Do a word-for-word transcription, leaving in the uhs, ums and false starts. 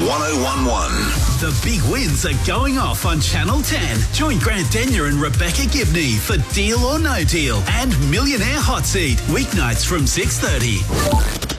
one oh one one. The big wins are going off on Channel ten. Join Grant Denyer and Rebecca Gibney for Deal or No Deal and Millionaire Hot Seat, weeknights from six thirty.